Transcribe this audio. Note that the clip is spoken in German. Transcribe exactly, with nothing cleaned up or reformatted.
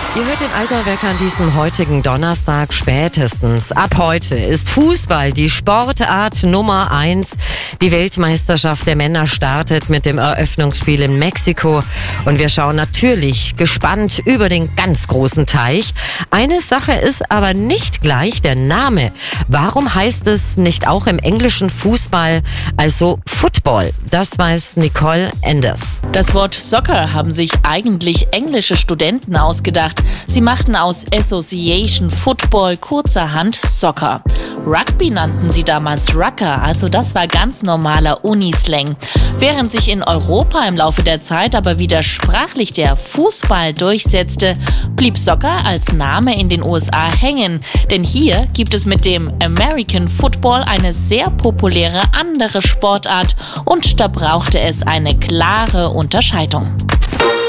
Ihr hört den Allgäu-Wecker an diesem heutigen Donnerstag spätestens. Ab heute ist Fußball die Sportart Nummer eins. Die Weltmeisterschaft der Männer startet mit dem Eröffnungsspiel in Mexiko. Und wir schauen natürlich gespannt über den ganz großen Teich. Eine Sache ist aber nicht gleich der Name. Warum heißt es nicht auch im englischen Fußball also Football? Das weiß Nicole Enders. Das Wort Soccer haben sich eigentlich englische Studenten ausgedacht. Sie machten aus Association Football kurzerhand Soccer. Rugby nannten sie damals Rucker, also das war ganz normaler Unislang. Während sich in Europa im Laufe der Zeit aber wieder sprachlich der Fußball durchsetzte, blieb Soccer als Name in den U S A hängen. Denn hier gibt es mit dem American Football eine sehr populäre andere Sportart und da brauchte es eine klare Unterscheidung.